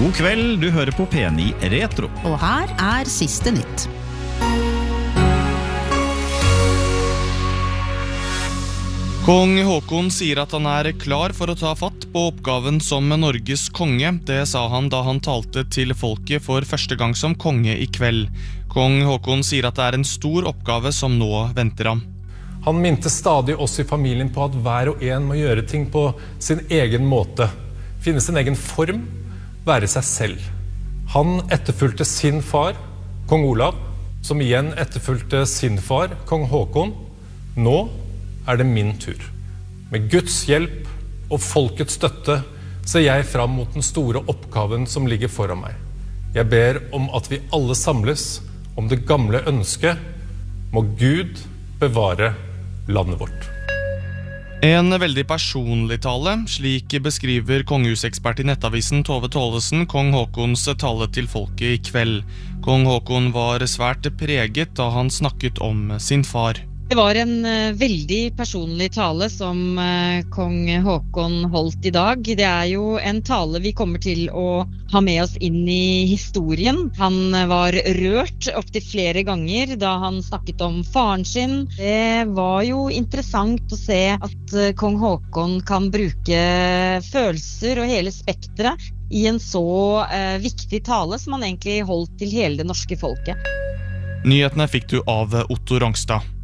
God kveld, du hører på P9 Retro. Og her siste nytt. Kong Håkon sier at han klar for å ta fatt på oppgaven som Norges konge. Det sa han da han talte til folket for første gang som konge i kveld. Kong Håkon sier at det en stor oppgave som nå venter ham. Han minte stadig oss i familien på at hver og en må gjøre ting på sin egen måte. Finne sin egen form, være seg selv. Han etterfulgte sin far, kong Olav, som igjen etterfulgte sin far, kong Håkon. Nå det min tur. Med Guds hjelp og folkets støtte ser jeg fram mot den store oppgaven som ligger foran meg. Jeg ber om at vi alle samles om det gamle ønsket. Må Gud bevare landet vårt. En veldig personlig tale, slik beskriver kongehusekspert i nettavisen Tove Tollesen kong Håkons tale til folket i kveld. Kong Håkon var svært preget da han snakket om sin far. Det var en veldig personlig tale som kong Håkon holdt i dag. Det jo en tale vi kommer til å ha med oss inn i historien. Han var rørt opp til flere ganger da han snakket om faren sin. Det var jo interessant å se at kong Håkon kan bruke følelser og hele spektret i en så viktig tale som han egentlig holdt til hele det norske folket. Nyhetene fikk du av Otto Rangstad.